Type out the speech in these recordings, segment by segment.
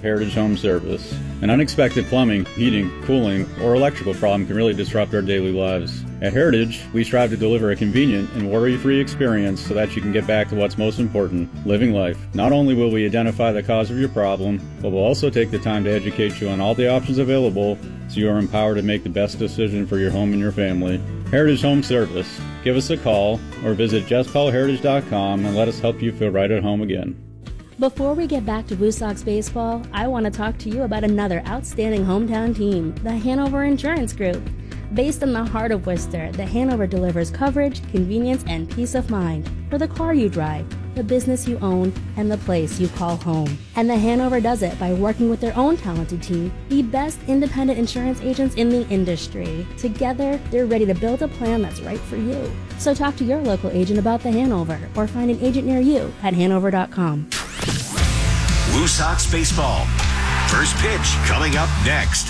Heritage Home Service. An unexpected plumbing, heating, cooling, or electrical problem can really disrupt our daily lives. At Heritage, we strive to deliver a convenient and worry-free experience so that you can get back to what's most important, living life. Not only will we identify the cause of your problem, but we'll also take the time to educate you on all the options available so you are empowered to make the best decision for your home and your family. Heritage Home Service. Give us a call or visit justcallheritage.com and let us help you feel right at home again. Before we get back to Blue Sox baseball, I want to talk to you about another outstanding hometown team, the Hanover Insurance Group. Based in the heart of Worcester, the Hanover delivers coverage, convenience, and peace of mind for the car you drive, the business you own, and the place you call home. And the Hanover does it by working with their own talented team, the best independent insurance agents in the industry. Together, they're ready to build a plan that's right for you. So talk to your local agent about the Hanover or find an agent near you at hanover.com. Blue Sox baseball. First pitch coming up next.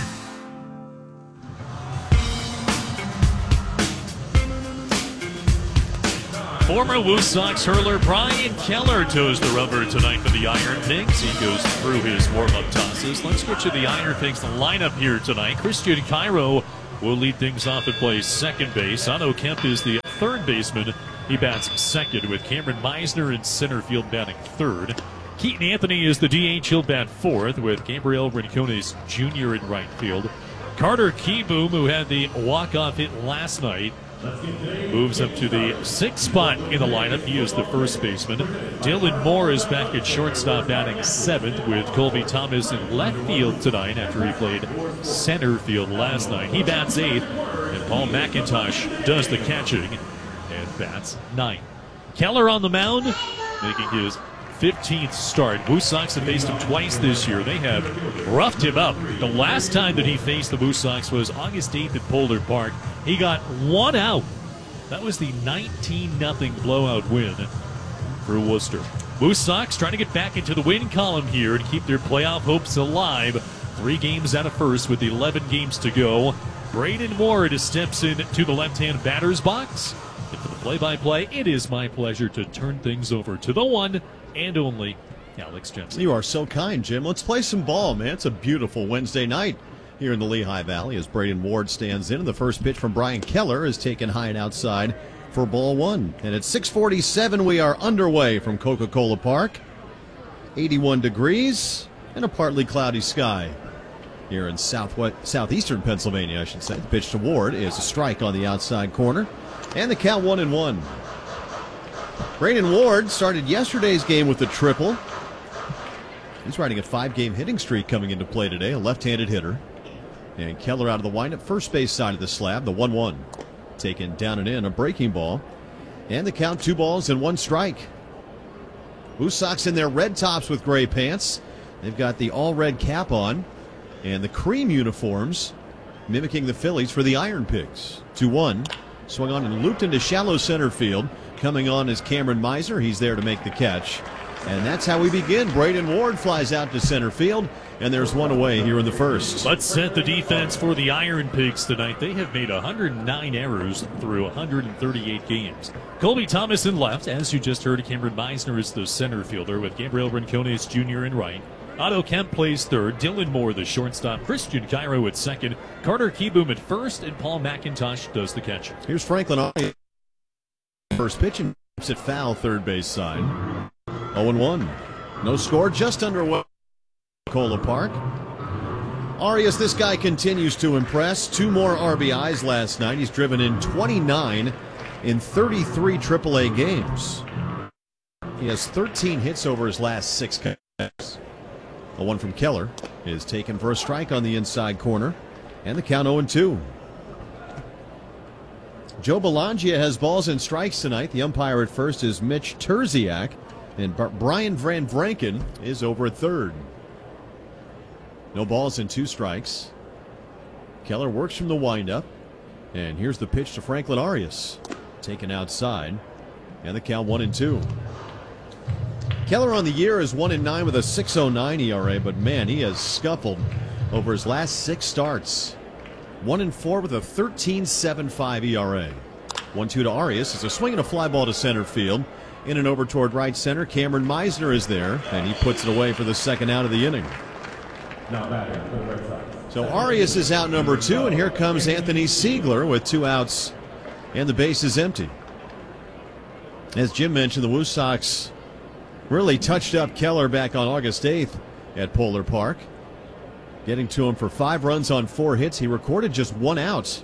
Former Woo Sox hurler Brian Keller toes the rubber tonight for the Iron Pigs. He goes through his warm-up tosses. Let's get you the Iron Pigs lineup here tonight. Christian Cairo will lead things off and play second base. Otto Kemp is the third baseman. He bats second with Cameron Meisner in center field batting third. Keaton Anthony is the DH. He'll bat fourth with Gabriel Rincones Jr. in right field. Carter Kieboom, who had the walk-off hit last night, moves up to the sixth spot in the lineup. He is the first baseman. Dylan Moore is back at shortstop batting seventh with Colby Thomas in left field tonight after he played center field last night. He bats eighth, and Paul McIntosh does the catching and bats ninth. Keller on the mound, making his 15th start. Woo Sox have faced him twice this year. They have roughed him up. The last time that he faced the Woo Sox was August 8th at Boulder Park. He got one out. That was the 19-0 blowout win for Worcester. Woo Sox trying to get back into the win column here and keep their playoff hopes alive. 3 games out of first with 11 games to go. Braden Ward steps in to the left-hand batter's box. And for the play-by-play, it is my pleasure to turn things over to the one and only Alex Jensen. You are so kind, Jim. Let's play some ball, man. It's a beautiful Wednesday night here in the Lehigh Valley as Braden Ward stands in. And the first pitch from Brian Keller is taken high and outside for ball one. And at 6:47, we are underway from Coca-Cola Park. 81 degrees and a partly cloudy sky here in southeastern Pennsylvania, I should say. The pitch to Ward is a strike on the outside corner. And the count 1-1. Braden Ward started yesterday's game with a triple. He's riding a 5-game hitting streak coming into play today, a left-handed hitter. And Keller out of the windup, first base side of the slab, the 1-1. Taken down and in, a breaking ball. And the count 2 balls and 1 strike. Woo Sox in their red tops with gray pants. They've got the all-red cap on and the cream uniforms mimicking the Phillies for the Iron Pigs. 2-1. Swung on and looped into shallow center field. Coming on is Cameron Meisner. He's there to make the catch. And that's how we begin. Braden Ward flies out to center field, and there's one away here in the first. Let's set the defense for the Iron Pigs tonight. They have made 109 errors through 138 games. Colby Thomas in left. As you just heard, Cameron Meisner is the center fielder with Gabriel Rincones Jr. in right. Otto Kemp plays third. Dylan Moore, the shortstop. Christian Cairo at second. Carter Kieboom at first, and Paul McIntosh does the catch. Here's Franklin Arias. First pitch and keeps it foul, third base side. 0-1. No score, just underway. Cola Park. Arias, this guy continues to impress. 2 more RBIs last night. He's driven in 29 in 33 AAA games. He has 13 hits over his last 6 games. A one from Keller is taken for a strike on the inside corner. And the count 0-2. Joe Belangia has balls and strikes tonight. The umpire at first is Mitch Terziak. And Brian Van Vranken is over at third. No balls and 2 strikes. Keller works from the windup. And here's the pitch to Franklin Arias. Taken outside. And the count 1-2. Keller on the year is 1-9 with a 6.09 ERA. But man, he has scuffled over his last 6 starts. 1-4 with a 13.75 ERA. 1-2 to Arias. It's a swing and a fly ball to center field. In and over toward right center. Cameron Meisner is there, and he puts it away for the second out of the inning. So Arias is out number 2, and here comes Anthony Siegler with 2 outs, and the base is empty. As Jim mentioned, the Woo Sox really touched up Keller back on August 8th at Polar Park, getting to him for 5 runs on 4 hits. He recorded just 1 out.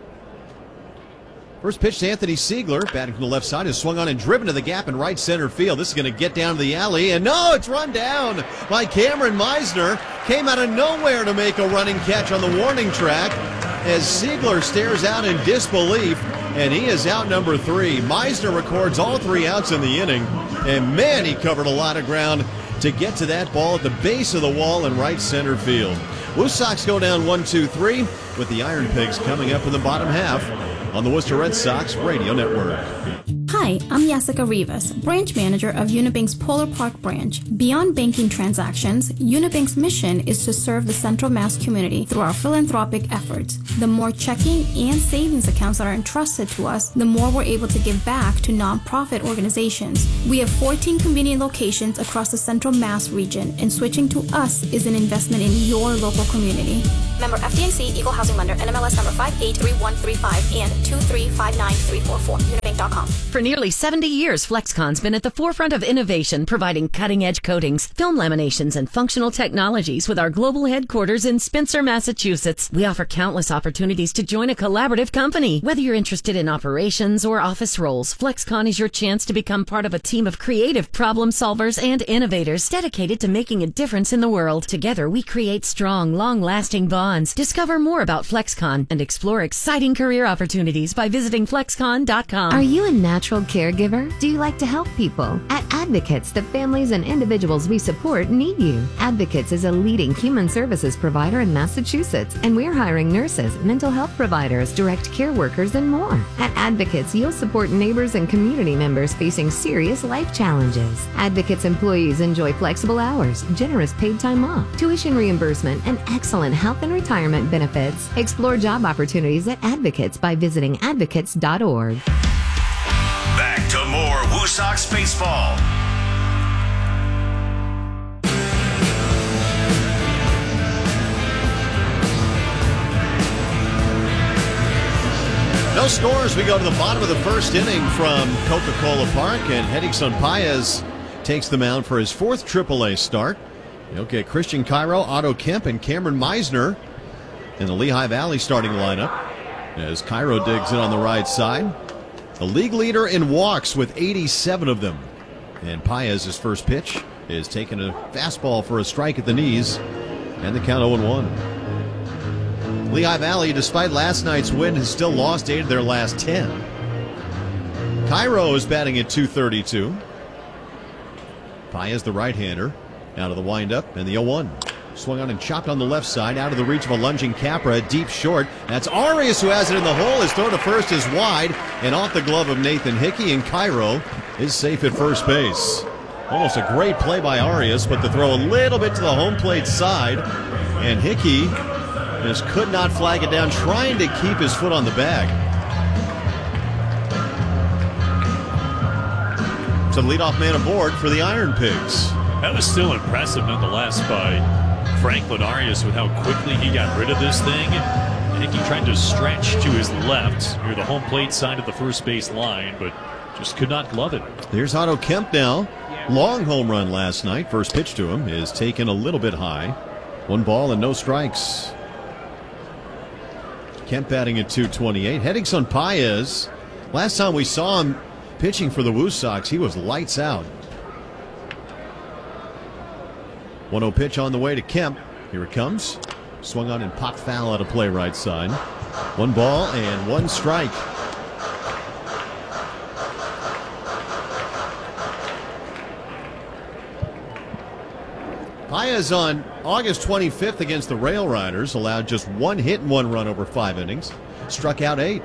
First pitch to Anthony Siegler, batting from the left side, is swung on and driven to the gap in right center field. This is going to get down to the alley, and no, it's run down by Cameron Meisner. Came out of nowhere to make a running catch on the warning track as Siegler stares out in disbelief, and he is out number 3. Meisner records all 3 outs in the inning, and man, he covered a lot of ground to get to that ball at the base of the wall in right center field. Woo Sox go down 1-2-3 with the Iron Pigs coming up in the bottom half on the Worcester Red Sox Radio Network. Hi, I'm Jessica Rivas, branch manager of Unibank's Polar Park branch. Beyond banking transactions, Unibank's mission is to serve the Central Mass community through our philanthropic efforts. The more checking and savings accounts that are entrusted to us, the more we're able to give back to nonprofit organizations. We have 14 convenient locations across the Central Mass region, and switching to us is an investment in your local community. Member FDIC, Equal Housing Lender, NMLS number 583135 and 2359344, Unibank.com. For nearly 70 years, Flexcon's been at the forefront of innovation, providing cutting-edge coatings, film laminations, and functional technologies with our global headquarters in Spencer, Massachusetts. We offer countless opportunities to join a collaborative company. Whether you're interested in operations or office roles, Flexcon is your chance to become part of a team of creative problem solvers and innovators dedicated to making a difference in the world. Together, we create strong, long-lasting bonds. Discover more about Flexcon and explore exciting career opportunities by visiting flexcon.com. Are you a natural caregiver? Do you like to help people? At Advocates, the families and individuals we support need you. Advocates is a leading human services provider in Massachusetts, and we're hiring nurses, mental health providers, direct care workers, and more. At Advocates, you'll support neighbors and community members facing serious life challenges. Advocates employees enjoy flexible hours, generous paid time off, tuition reimbursement, and excellent health and retirement benefits. Explore job opportunities at Advocates by visiting advocates.org. Back to more Woo Sox baseball. No scores. We go to the bottom of the first inning from Coca-Cola Park, and Hedison Paez takes the mound for his 4th AAA start. You'll get Christian Cairo, Otto Kemp, and Cameron Meisner in the Lehigh Valley starting lineup as Cairo digs in on the right side. The league leader in walks with 87 of them. And Paez's first pitch is taking a fastball for a strike at the knees, and the count 0-1. Lehigh Valley, despite last night's win, has still lost 8 of their last 10. Cairo is batting at .232. Paez, the right-hander, out of the windup, and the 0-1. Swung on and chopped on the left side, out of the reach of a lunging Capra, deep short. That's Arias who has it in the hole. His throw to first is wide and off the glove of Nathan Hickey, and Cairo is safe at first base. Almost a great play by Arias, but the throw a little bit to the home plate side, and Hickey just could not flag it down, trying to keep his foot on the bag. So the leadoff man aboard for the Iron Pigs. That was still impressive nonetheless by Franklin Arias with how quickly he got rid of this thing. Hickey tried to stretch to his left near the home plate side of the first base line, but just could not glove it. There's Otto Kemp now. Long home run last night. First pitch to him is taken a little bit high. 1 ball and no strikes. Kemp batting at .228. Hedison Paez. Last time we saw him pitching for the Woo Sox, he was lights out. 1-0 pitch on the way to Kemp. Here it comes. Swung on and popped foul out of play right side. 1 ball and 1 strike. Paez on August 25th against the Rail Riders allowed just 1 hit and 1 run over 5 innings. Struck out 8.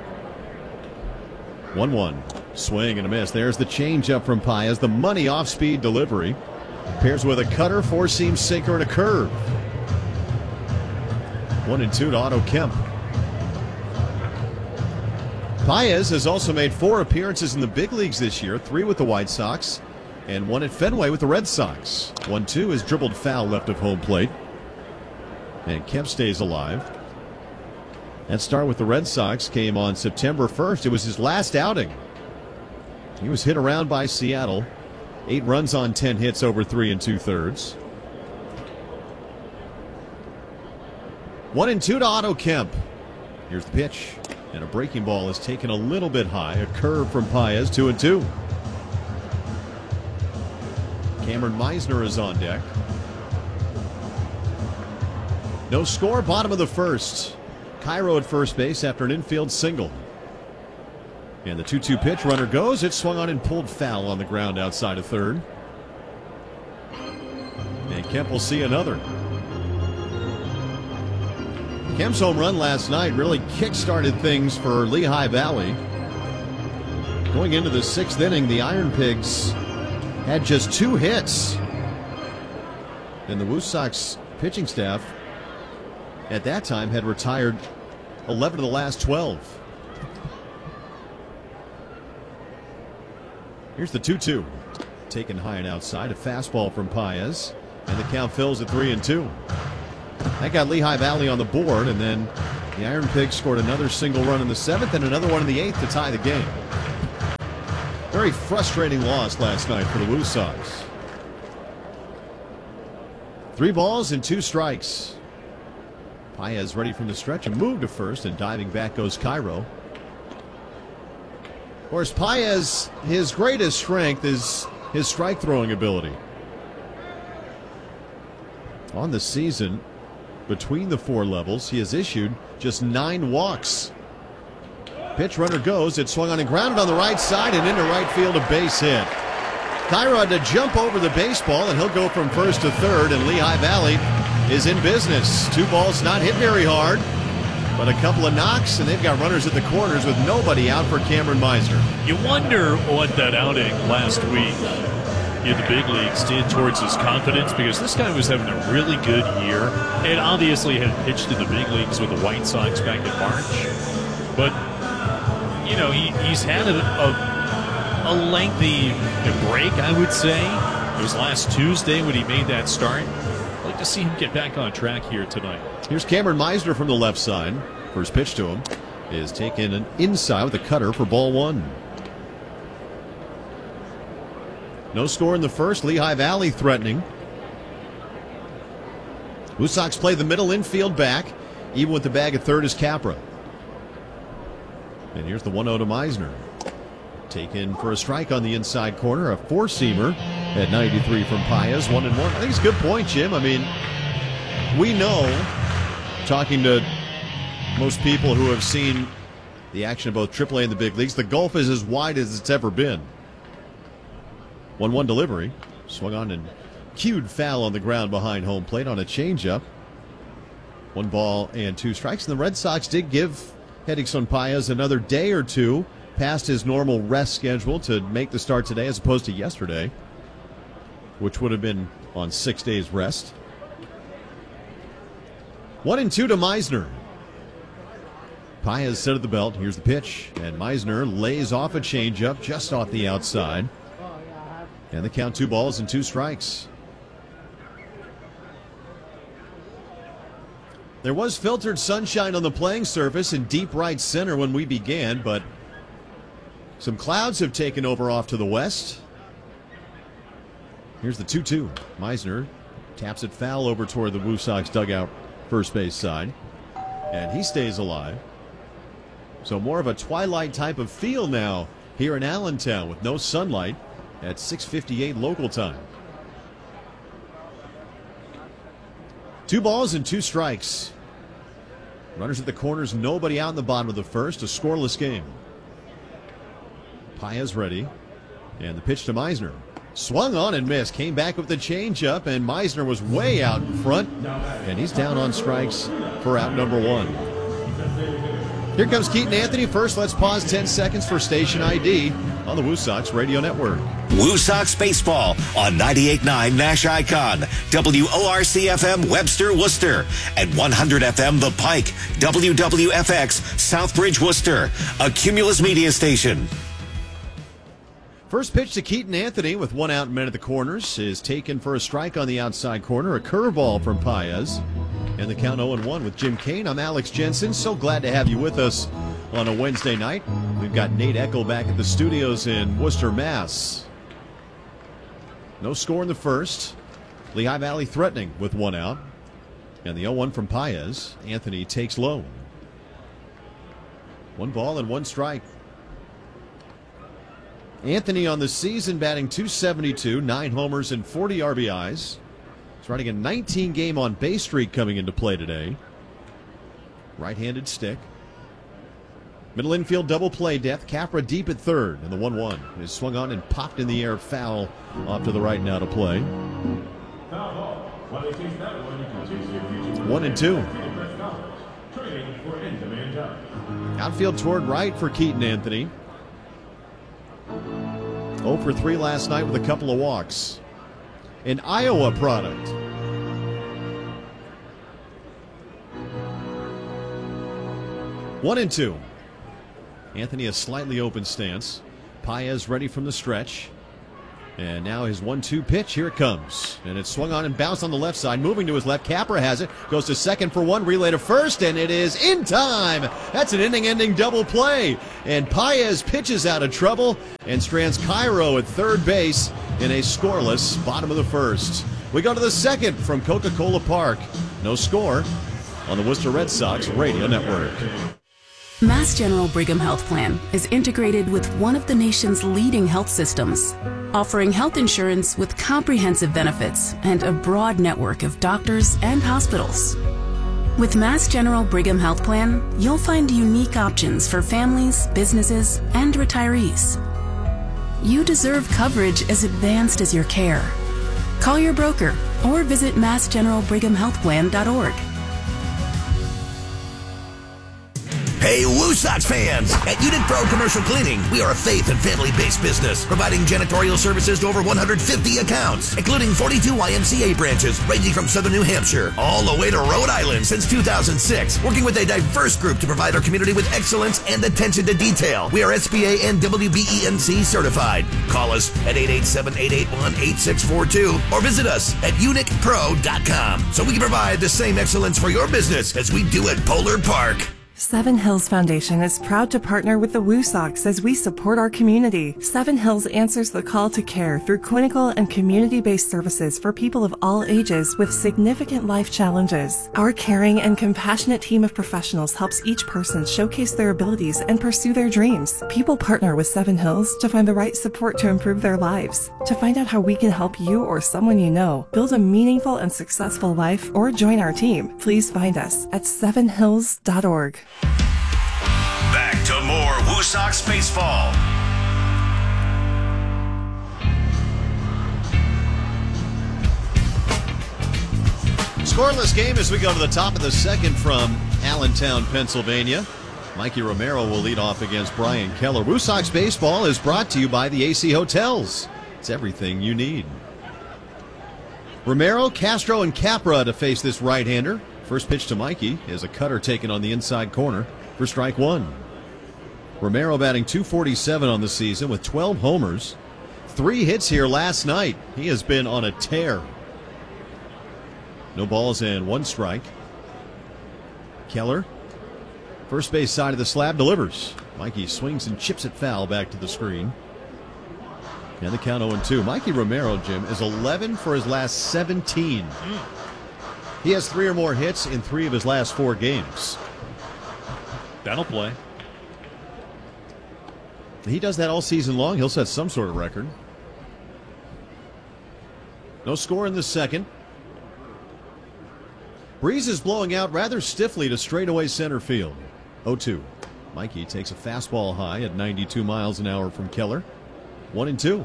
1-1. Swing and a miss. There's the changeup from Paez. The money off-speed delivery. Pairs with a cutter, 4-seam sinker, and a curve. 1-2 to Otto Kemp. Paez has also made 4 appearances in the big leagues this year, 3 with the White Sox and 1 at Fenway with the Red Sox. 1-2 is dribbled foul left of home plate. And Kemp stays alive. That start with the Red Sox came on September 1st. It was his last outing. He was hit around by Seattle. 8 runs on 10 hits over 3 2/3. 1-2 to Otto Kemp. Here's the pitch. And a breaking ball is taken a little bit high. A curve from Paez, 2-2. Cameron Meisner is on deck. No score, bottom of the first. Cairo at first base after an infield single. And the 2-2 pitch, runner goes. It swung on and pulled foul on the ground outside of third. And Kemp will see another. Kemp's home run last night really kick-started things for Lehigh Valley. Going into the 6th inning, the Iron Pigs had just 2 hits. And the Woo Sox pitching staff at that time had retired 11 of the last 12. Here's the 2-2. Taken high and outside. A fastball from Paez. And the count fills at 3-2. That got Lehigh Valley on the board, and then the Iron Pigs scored another single run in the 7th and another one in the 8th to tie the game. Very frustrating loss last night for the Woo Sox. 3 balls and 2 strikes. Paez ready from the stretch, a move to first, and diving back goes Cairo. Of course, Paez, his greatest strength is his strike throwing ability. On the season, between the 4 levels, he has issued just 9 walks. Pitch, runner goes. It swung on and grounded on the right side and into right field, a base hit. Cairo had to jump over the baseball, and he'll go from first to third, and Lehigh Valley is in business. 2 balls, not hit very hard, but a couple of knocks, and they've got runners at the corners with nobody out for Cameron Meisner. You wonder what that outing last week in the big leagues did towards his confidence, because this guy was having a really good year and obviously had pitched in the big leagues with the White Sox back in March. But, you know, he's had a lengthy break, I would say. It was last Tuesday when he made that start. I'd like to see him get back on track here tonight. Here's Cameron Meisner from the left side. First pitch to him is taken an inside with a cutter for ball 1. No score in the first. Lehigh Valley threatening. Woo Sox play the middle infield back. Even with the bag at third is Capra. And here's the 1-0 to Meisner. Taken for a strike on the inside corner. A 4-seamer at 93 from Paez. 1-1. I think it's a good point, Jim. I mean, we know, talking to most people who have seen the action of both AAA and the big leagues, the gulf is as wide as it's ever been. 1-1 delivery. Swung on and cued foul on the ground behind home plate on a changeup. 1 ball and 2 strikes. And the Red Sox did give Hedixon Paez another day or two past his normal rest schedule to make the start today as opposed to yesterday, which would have been on 6 days rest. 1-2 to Meisner. Paez set at the belt. Here's the pitch. And Meisner lays off a changeup just off the outside. And the count 2 balls and 2 strikes. There was filtered sunshine on the playing surface in deep right center when we began, but some clouds have taken over off to the west. Here's the 2-2. Meisner taps it foul over toward the Woo Sox dugout first base side. And he stays alive. So more of a twilight type of feel now here in Allentown with no sunlight at 6:58 local time. 2 balls and 2 strikes. Runners at the corners, nobody out in the bottom of the first. A scoreless game. Paez ready. And the pitch to Meisner. Swung on and missed. Came back with the changeup, and Meisner was way out in front. And he's down on strikes for out number 1. Here comes Keaton Anthony. First, let's pause 10 seconds for station ID on the Woo Sox Radio Network. Woo Sox Baseball on 98.9 Nash Icon, WORC FM Webster, Worcester, and 100 FM The Pike, WWFX Southbridge, Worcester, a Cumulus media station. First pitch to Keaton Anthony with 1 out and men at the corners is taken for a strike on the outside corner. A curveball from Paez. And the count 0-1 with Jim Kane. I'm Alex Jensen. So glad to have you with us on a Wednesday night. We've got Nate Eckel back at the studios in Worcester, Mass. No score in the first. Lehigh Valley threatening with one out. And the 0-1 from Paez. Anthony takes low. 1 ball and 1 strike. Anthony on the season batting .272, 9 homers and 40 RBIs. He's riding a 19-game on-base streak coming into play today. Right-handed stick. Middle infield double play depth. Capra deep at third, and the 1-1 is swung on and popped in the air, foul off to the right now to play. 1-2. Outfield toward right for Keaton Anthony. 0 for 3 last night with a couple of walks. An Iowa product. One and two. Anthony a slightly open stance. Paez ready from the stretch. And now his 1-2 pitch. Here it comes. And it's swung on and bounced on the left side. Moving to his left. Capra has it. Goes to second for one. Relay to first. And it is in time. That's an inning-ending double play. And Paez pitches out of trouble and strands Cairo at third base in a scoreless bottom of the first. We go to the second from Coca-Cola Park. No score on the Worcester Red Sox Radio Network. Mass General Brigham Health Plan is integrated with one of the nation's leading health systems, offering health insurance with comprehensive benefits and a broad network of doctors and hospitals. With Mass General Brigham Health Plan, you'll find unique options for families, businesses, and retirees. You deserve coverage as advanced as your care. Call your broker or visit massgeneralbrighamhealthplan.org. Hey, Woo Sox fans! At Unit Pro Commercial Cleaning, we are a faith and family-based business, providing janitorial services to over 150 accounts, including 42 YMCA branches, ranging from southern New Hampshire all the way to Rhode Island since 2006, working with a diverse group to provide our community with excellence and attention to detail. We are SBA and WBENC certified. Call us at 887-881-8642 or visit us at UNICPro.com so we can provide the same excellence for your business as we do at Polar Park. Seven Hills Foundation is proud to partner with the Woo Sox as we support our community. Seven Hills answers the call to care through clinical and community-based services for people of all ages with significant life challenges. Our caring and compassionate team of professionals helps each person showcase their abilities and pursue their dreams. People partner with Seven Hills to find the right support to improve their lives. To find out how we can help you or someone you know build a meaningful and successful life or join our team, please find us at sevenhills.org. Back to more Woo Sox baseball. Scoreless game as we go to the top of the second from Allentown, Pennsylvania. Mikey Romero will lead off against Brian Keller. Woo Sox baseball is brought to you by the AC Hotels. It's everything you need. Romero, Castro, and Capra to face this right-hander. First pitch to Mikey is a cutter taken on the inside corner for strike one. Romero batting .247 on the season with 12 homers. 3 hits here last night. He has been on a tear. No balls and 1 strike. Keller, first base side of the slab, delivers. Mikey swings and chips it foul back to the screen. And the count 0-2. Mikey Romero, Jim, is 11 for his last 17. He has 3 or more hits in 3 of his last 4 games. That'll play. He does that all season long. He'll set some sort of record. No score in the second. Breeze is blowing out rather stiffly to straightaway center field. 0-2. Mikey takes a fastball high at 92 miles an hour from Keller. 1-2.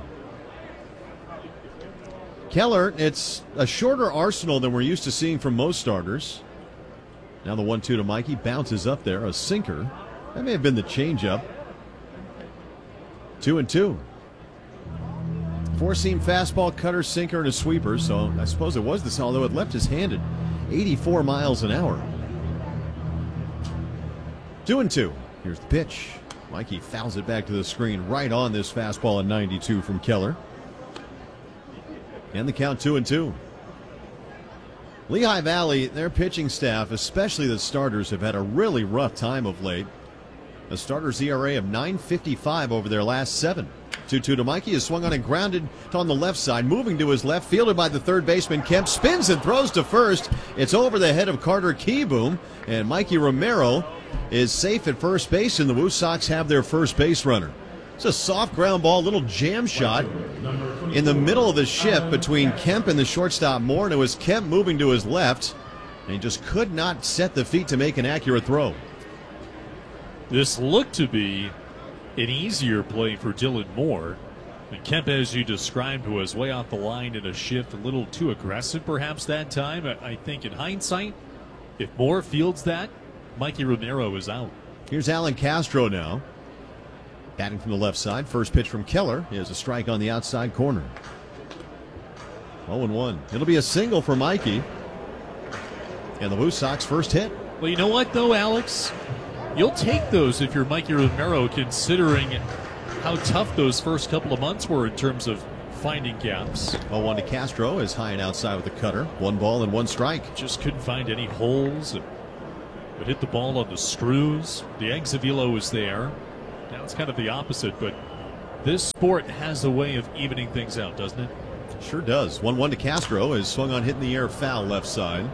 Keller, it's a shorter arsenal than we're used to seeing from most starters. Now the 1-2 to Mikey, bounces up there, a sinker. That may have been the changeup. 2-2. 4-seam fastball, cutter, sinker, and a sweeper. So I suppose it was this, although it left his hand at 84 miles an hour. 2-2. Here's the pitch. Mikey fouls it back to the screen, right on this fastball at 92 from Keller. And the count 2-2. Lehigh Valley, their pitching staff, especially the starters, have had a really rough time of late. A starter's ERA of .955 over their last 7. 2-2 to Mikey is swung on and grounded on the left side. Moving to his left, fielded by the third baseman Kemp. Spins and throws to first. It's over the head of Carter Kieboom. And Mikey Romero is safe at first base, and the Woo Sox have their first base runner. It's a soft ground ball, little jam shot in the middle of the shift between Kemp and the shortstop Moore. And it was Kemp moving to his left, and he just could not set the feet to make an accurate throw. This looked to be an easier play for Dylan Moore. And Kemp, as you described, was way off the line in a shift, a little too aggressive perhaps that time. I think in hindsight, if Moore fields that, Mikey Romero is out. Here's Alan Castro now. Batting from the left side. First pitch from Keller is a strike on the outside corner. 0-1. It'll be a single for Mikey. And the Woo Sox first hit. Well, you know what, though, Alex? You'll take those if you're Mikey Romero, considering how tough those first couple of months were in terms of finding gaps. 0-1 to Castro is high and outside with a cutter. 1 ball and 1 strike. Just couldn't find any holes. But hit the ball on the screws. The exit velo was there. Now it's kind of the opposite, but this sport has a way of evening things out, doesn't it? Sure does. 1-1 to Castro is swung on, hit in the air, foul left side.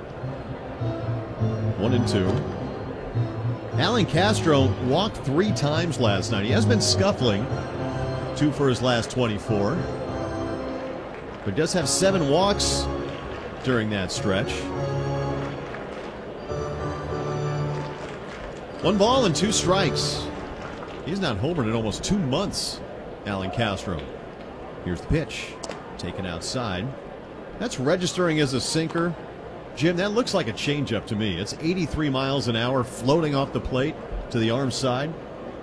1-2. Alan Castro walked 3 times last night. He has been scuffling. 2 for his last 24. But does have 7 walks during that stretch. 1 ball and 2 strikes. He's not homered in almost 2 months, Alan Castro. Here's the pitch. Taken outside. That's registering as a sinker. Jim, that looks like a changeup to me. It's 83 miles an hour floating off the plate to the arm side.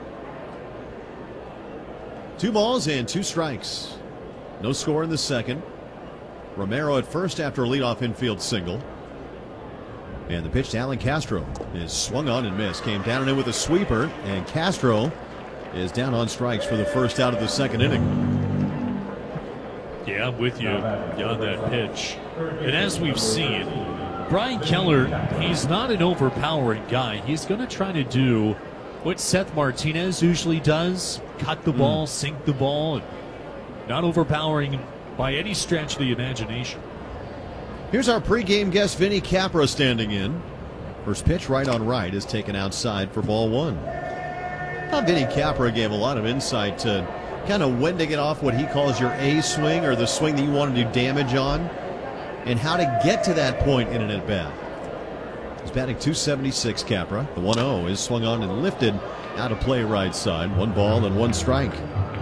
2 balls and 2 strikes. No score in the second. Romero at first after a leadoff infield single. And the pitch to Alan Castro is swung on and missed. Came down and in with a sweeper, and Castro is down on strikes for the first out of the second inning. Yeah, I'm with you on that pitch. And as we've seen, Brian Keller, he's not an overpowering guy. He's going to try to do what Seth Martinez usually does, cut the ball, sink the ball, and not overpowering by any stretch of the imagination. Here's our pregame guest, Vinny Capra, standing in. First pitch right on right is taken outside for ball 1. Now, Vinny Capra gave a lot of insight to kind of when to get off what he calls your A swing, or the swing that you want to do damage on, and how to get to that point in an at-bat. He's batting .276, Capra. The 1-0 is swung on and lifted out of play right side. 1 ball and 1 strike.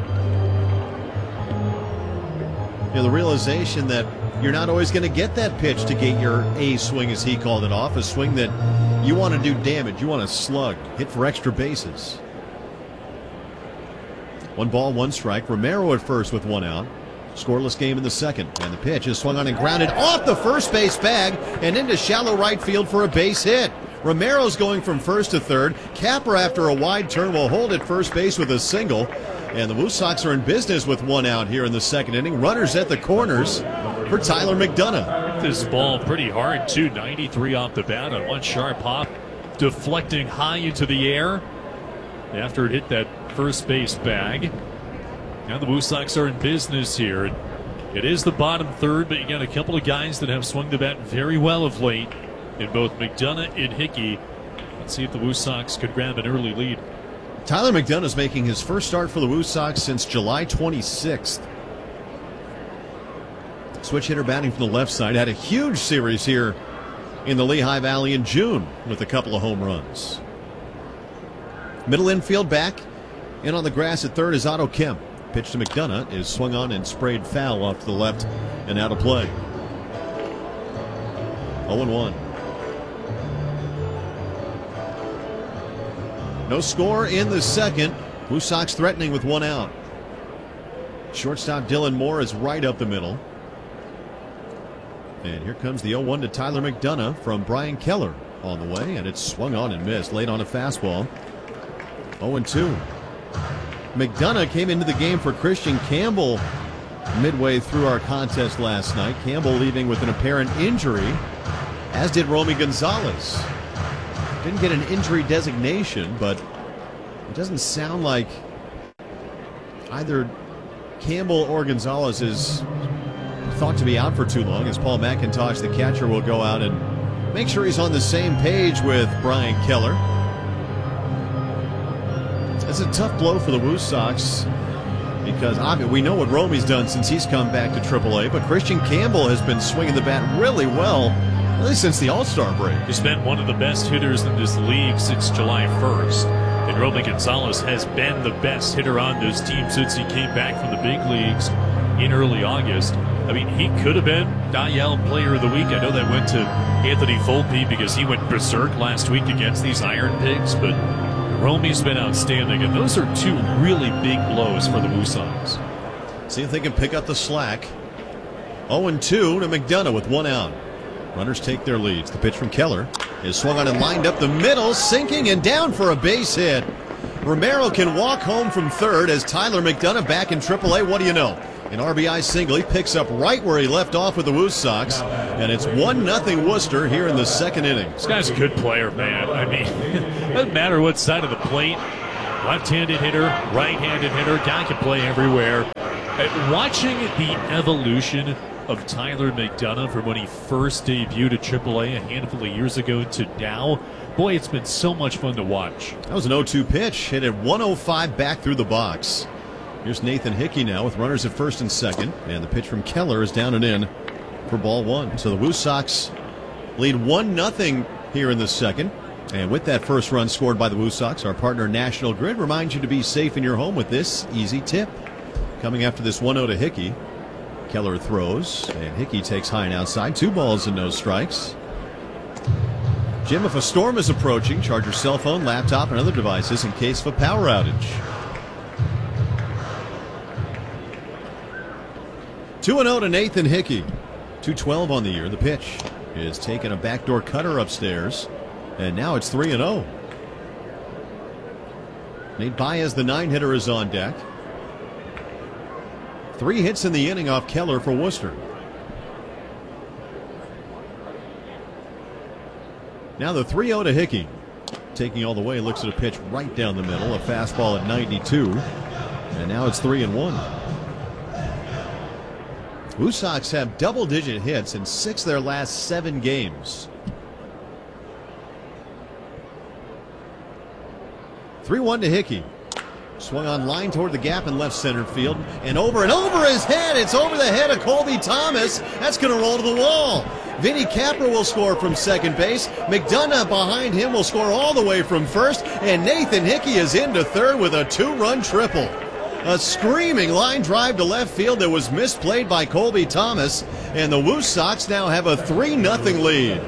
You know, the realization that you're not always going to get that pitch to get your A swing, as he called it, off. A swing that you want to do damage. You want to slug, hit for extra bases. 1 ball, 1 strike. Romero at first with 1 out. Scoreless game in the second. And the pitch is swung on and grounded off the first base bag and into shallow right field for a base hit. Romero's going from first to third. Capra, after a wide turn, will hold at first base with a single. And the Woo Sox are in business with 1 out here in the second inning. Runners at the corners for Tyler McDonough. Hit this ball pretty hard, too. 93 off the bat on 1 sharp hop, deflecting high into the air after it hit that first base bag. Now the Woo Sox are in business here. It is the bottom third, but you got a couple of guys that have swung the bat very well of late in both McDonough and Hickey. Let's see if the Woo Sox could grab an early lead. Tyler McDonough is making his first start for the Woo Sox since July 26th. Switch hitter batting from the left side. Had a huge series here in the Lehigh Valley in June with a couple of home runs. Middle infield back. In on the grass at third is Otto Kemp. Pitch to McDonough is swung on and sprayed foul off to the left and out of play. 0-1. No score in the second. Woo Sox threatening with 1 out. Shortstop Dylan Moore is right up the middle. And here comes the 0-1 to Tyler McDonough from Brian Keller on the way, and it's swung on and missed late on a fastball. 0-2. McDonough came into the game for Christian Campbell midway through our contest last night. Campbell leaving with an apparent injury. as did Romy Gonzalez. Didn't get an injury designation, but it doesn't sound like either Campbell or Gonzalez is thought to be out for too long, as Paul McIntosh, the catcher, will go out and make sure he's on the same page with Brian Keller. It's a tough blow for the Woo Sox because we know what Romy's done since he's come back to AAA, but Christian Campbell has been swinging the bat really well, really since the All-Star break. He's been one of the best hitters in this league since July 1st. And Romy Gonzalez has been the best hitter on this team since he came back from the big leagues in early August. I mean, he could have been IL Player of the Week. I know that went to Anthony Volpe because he went berserk last week against these Iron Pigs, but Romy's been outstanding, and those are two really big blows for the Woo Sox. See if they can pick up the slack. 0-2 to McDonough with one out. Runners take their leads. The pitch from Keller is swung on and lined up the middle, sinking and down for a base hit. Romero can walk home from third as Tyler McDonough back in AAA. What do you know? An RBI single. He picks up right where he left off with the Woo Sox, and it's 1-0 Worcester here in the second inning. This guy's a good player, man. I mean, it doesn't matter what side of the plate. Left-handed hitter, right-handed hitter, guy can play everywhere. Watching the evolution of Tyler McDonough from when he first debuted at AAA a handful of years ago to now, boy, it's been so much fun to watch. That was an 0-2 pitch, hit at 105 back through the box. Here's Nathan Hickey now with runners at first and second, and the pitch from Keller is down and in for ball one. So the Woo Sox lead 1-0 here in the second. And with that first run scored by the Woo Sox, our partner National Grid reminds you to be safe in your home with this easy tip. Coming after this 1-0 to Hickey. Keller throws, and Hickey takes high and outside. 2 balls and no strikes. Jim, if a storm is approaching, charge your cell phone, laptop, and other devices in case of a power outage. 2-0 to Nathan Hickey. 212 on the year. The pitch is taking a backdoor cutter upstairs, and now it's 3-0. Nate Baez, the 9-hitter, is on deck. 3 hits in the inning off Keller for Worcester. Now the 3-0 to Hickey. Taking all the way, looks at a pitch right down the middle, a fastball at 92. And now it's 3-1. Woo Sox have double-digit hits in 6 of their last 7 games. 3-1 to Hickey. Swung on line toward the gap in left center field, and over his head. It's over the head of Colby Thomas. That's going to roll to the wall. Vinny Capra will score from second base. McDonough behind him will score all the way from first, and Nathan Hickey is into third with a 2-run triple. A screaming line drive to left field that was misplayed by Colby Thomas, and the Woo Sox now have a 3-0 lead.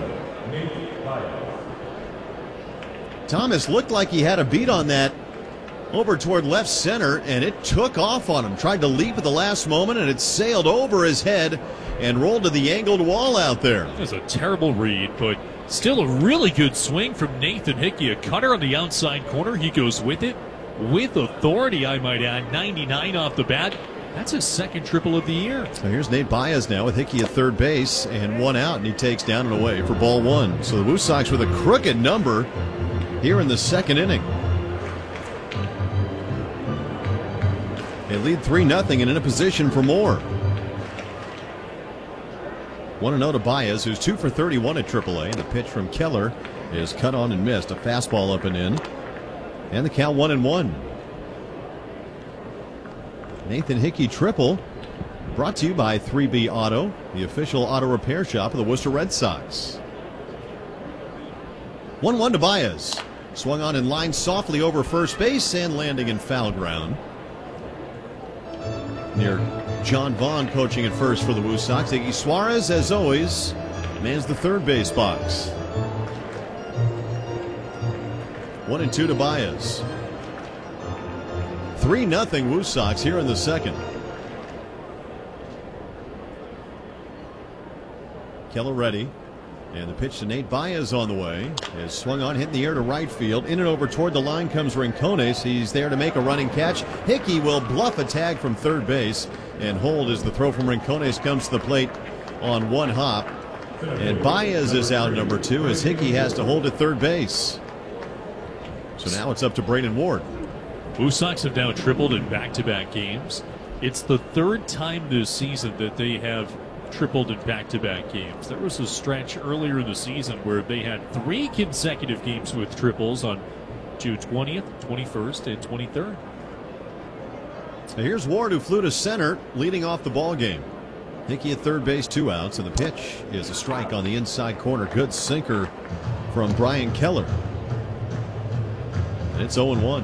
Thomas looked like he had a beat on that over toward left center, and it took off on him. Tried to leap at the last moment, and it sailed over his head and rolled to the angled wall out there. It was a terrible read, but still a really good swing from Nathan Hickey. A cutter on the outside corner. He goes with it. With authority, I might add. 99 off the bat. That's his second triple of the year. So here's Nate Baez now with Hickey at third base and 1 out, and he takes down and away for ball 1. So the Woo Sox with a crooked number here in the second inning. They lead 3-0 and in a position for more. 1-0 to Baez, who's 2 for 31 at AAA. And the pitch from Keller is cut on and missed. A fastball up and in. And the count 1-1. Nathan Hickey triple. Brought to you by 3B Auto, the official auto repair shop of the Worcester Red Sox. 1-1 to Baez. Swung on and lined softly over first base and landing in foul ground. Near John Vaughn coaching at first for the Woo Sox. Iggy Suarez, as always, mans the third base box. 1-2 to Baez. 3-0 Woo Sox here in the second. Keller ready. And the pitch to Nate Baez on the way is swung on, hit in the air to right field. In and over toward the line comes Rincones. He's there to make a running catch. Hickey will bluff a tag from third base and hold as the throw from Rincones comes to the plate on one hop. And Baez is out number 2 as Hickey has to hold at third base. So now it's up to Braden Ward. Woo Sox have now tripled in back-to-back games. It's the third time this season that they have tripled in back-to-back games. There was a stretch earlier in the season where they had 3 consecutive games with triples on June 20th, 21st, and 23rd. Now here's Ward, who flew to center, leading off the ball game. Hickey at third base, 2 outs, and the pitch is a strike on the inside corner. Good sinker from Brian Keller. And it's 0-1.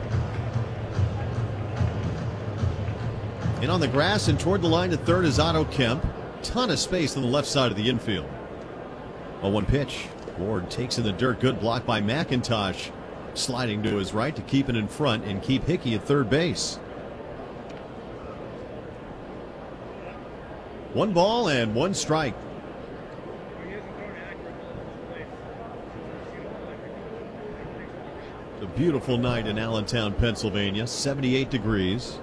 And on the grass and toward the line to third is Otto Kemp. Ton of space on the left side of the infield. 0-1 pitch. Ward takes in the dirt. Good block by McIntosh. Sliding to his right to keep it in front and keep Hickey at third base. 1 ball and 1 strike. It's a beautiful night in Allentown, Pennsylvania. 78 degrees.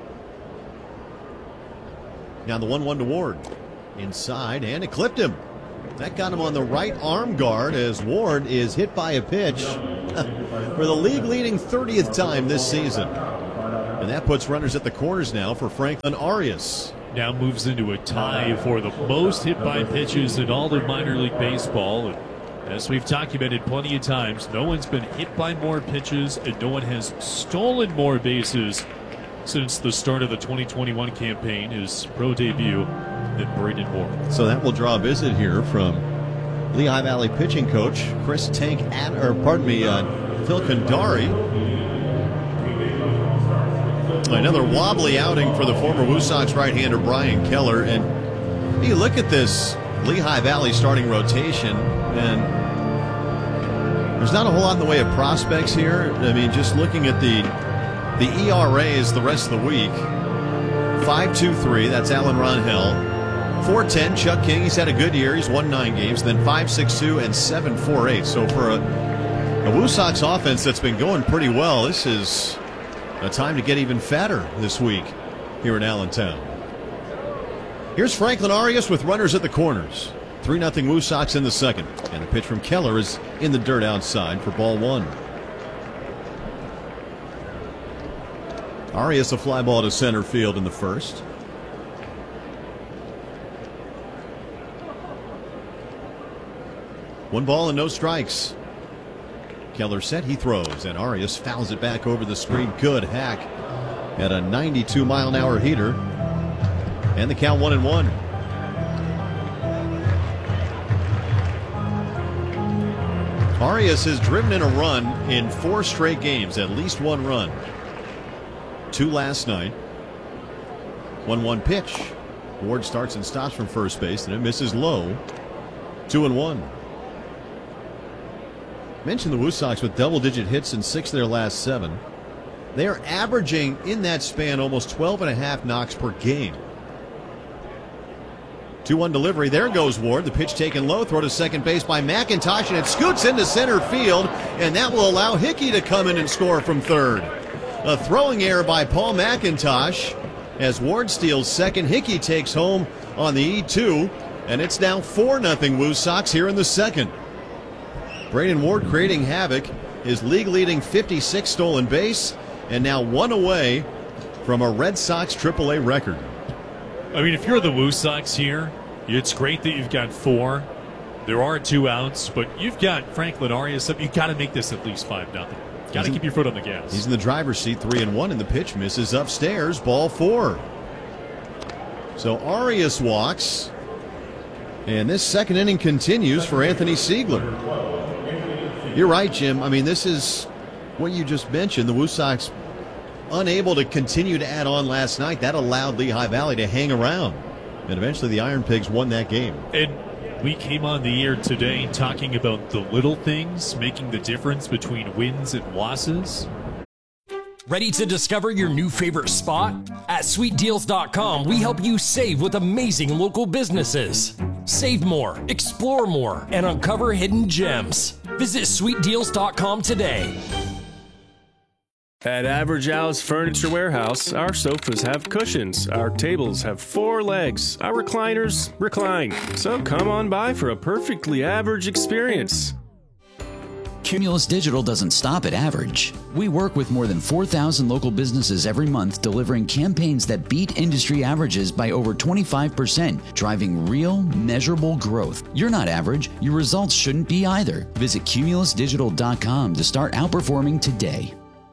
Now the 1-1 to Ward. Inside, and it clipped him. That got him on the right arm guard as Ward is hit by a pitch for the league-leading 30th time this season. And that puts runners at the corners now for Franklin Arias. Now moves into a tie for the most hit by pitches in all of minor league baseball. And as we've documented plenty of times, no one's been hit by more pitches and no one has stolen more bases since the start of the 2021 campaign, his pro debut, than Braden Ward. So that will draw a visit here from Lehigh Valley pitching coach Chris Phil Kandari. Another wobbly outing for the former Woo Sox right-hander Brian Keller. And you look at this Lehigh Valley starting rotation, and there's not a whole lot in the way of prospects here. I mean, just looking at the ERAs the rest of the week, 5.23, that's Alan Ronhell. 4.10, Chuck King, he's had a good year. He's won 9 games. Then 5.62 and 7.48. So for a Woo Sox offense that's been going pretty well, this is a time to get even fatter this week here in Allentown. Here's Franklin Arias with runners at the corners. 3-0 Woo Sox in the second. And the pitch from Keller is in the dirt outside for ball 1. Arias a fly ball to center field in the first. One ball and no strikes. Keller set, he throws, and Arias fouls it back over the screen. Good hack at a 92-mile-an-hour heater. And the count 1-1. Arias has driven in a run in 4 straight games, at least 1 run. 2 last night. 1-1 pitch. Ward starts and stops from first base, and it misses low. 2-1. Mentioned the Woo Sox with double-digit hits in 6 of their last 7. They are averaging in that span almost 12.5 knocks per game. 2-1 delivery. There goes Ward. The pitch taken low. Throw to second base by McIntosh, and it scoots into center field, and that will allow Hickey to come in and score from third. A throwing error by Paul McIntosh as Ward steals second. Hickey takes home on the E2, and it's now 4-0 Woo Sox here in the second. Braden Ward creating havoc, his league-leading 56 stolen base, and now 1 away from a Red Sox AAA record. I mean, if you're the Woo Sox here, it's great that you've got 4. There are 2 outs, but you've got Franklin Arias up. You've got to make this at least 5-0. Got to keep your foot on the gas. He's in the driver's seat, 3-1, and the pitch misses upstairs, ball 4. So Arias walks, and this second inning continues for Anthony Siegler. You're right, Jim. I mean, this is what you just mentioned. The Woo Sox unable to continue to add on last night. That allowed Lehigh Valley to hang around. And eventually the Iron Pigs won that game. And we came on the air today talking about the little things making the difference between wins and losses. Ready to discover your new favorite spot? At SweetDeals.com, we help you save with amazing local businesses. Save more, explore more, and uncover hidden gems. Visit SweetDeals.com today. At Average Al's Furniture Warehouse, our sofas have cushions, our tables have 4 legs, our recliners recline. So come on by for a perfectly average experience. Cumulus Digital doesn't stop at average. We work with more than 4,000 local businesses every month, delivering campaigns that beat industry averages by over 25%, driving real, measurable growth. You're not average. Your results shouldn't be either. Visit cumulusdigital.com to start outperforming today.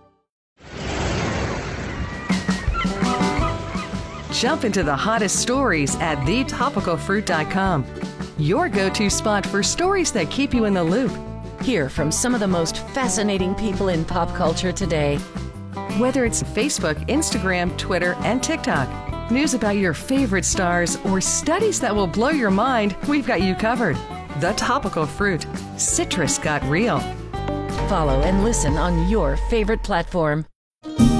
Jump into the hottest stories at thetopicalfruit.com. Your go-to spot for stories that keep you in the loop. Hear from some of the most fascinating people in pop culture today. Whether it's Facebook, Instagram, Twitter, and TikTok, news about your favorite stars, or studies that will blow your mind, we've got you covered. The Topical Fruit. Citrus got real. Follow and listen on your favorite platform.